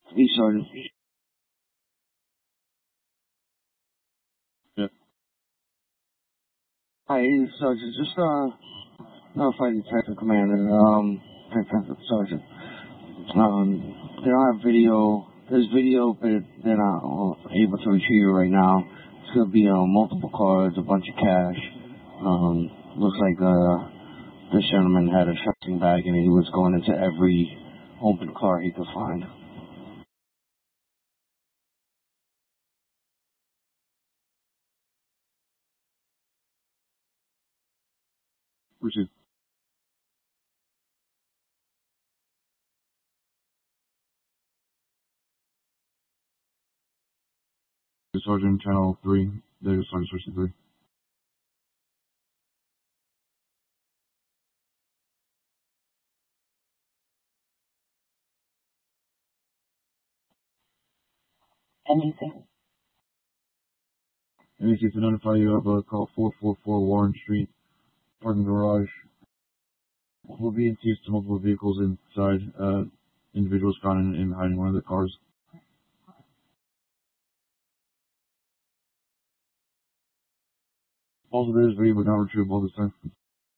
Hey, Sergeant. Yeah. Hi, Sergeant. Just notify Detective Commander, Detective Sergeant. They don't have video. There's video, but they're not able to retrieve it right now. It's gonna be multiple cards, a bunch of cash. Looks like this gentleman had a shopping bag and he was going into every open car he could find. Which is Sergeant Channel 3. There's Sergeant Switching 3. Anything? In any case, to notify you of call 444 Warren Street, parking garage. Will be enticed to multiple vehicles inside. Individuals found in hiding one of the cars. Also, there is video but not retrievable this time.